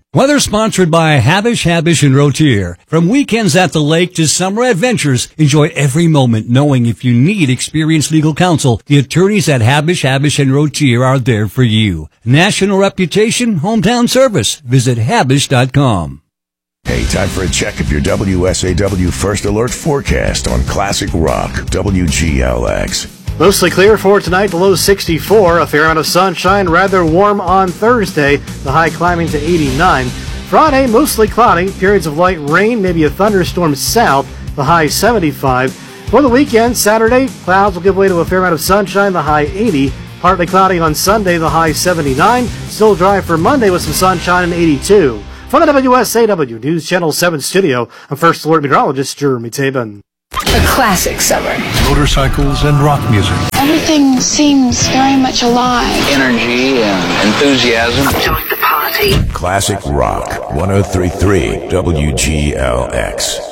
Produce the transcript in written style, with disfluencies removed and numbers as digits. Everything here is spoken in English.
Weather sponsored by Habish, and Rotier. From weekends at the lake to summer adventures, enjoy every moment knowing if you need experienced legal counsel, the attorneys at Habish, and Rotier are there for you. National reputation, hometown service. Visit Habish.com. Hey, time for a check of your WSAW First Alert forecast on Classic Rock, WGLX. Mostly clear for tonight, the low 64. A fair amount of sunshine, rather warm on Thursday, the high climbing to 89. Friday, mostly cloudy, periods of light rain, maybe a thunderstorm south, the high 75. For the weekend, Saturday, clouds will give way to a fair amount of sunshine, the high 80. Partly cloudy on Sunday, the high 79. Still dry for Monday with some sunshine and 82. From the WSAW News Channel 7 studio, I'm First Alert Meteorologist Jeremy Tabin. A classic summer. Motorcycles and rock music. Everything seems very much alive. Energy and enthusiasm. Join the party. Classic Rock, 103.3 WGLX.